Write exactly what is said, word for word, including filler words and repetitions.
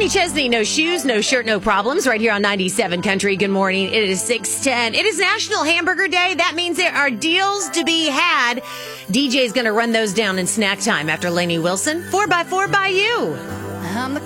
Kenny Chesney, no shoes, no shirt, no problems, right here on ninety-seven Country. Good morning. It is six ten. It is National Hamburger Day. That means there are deals to be had. D J's going to run those down in snack time after Lainey Wilson. Four by four by you. I'm the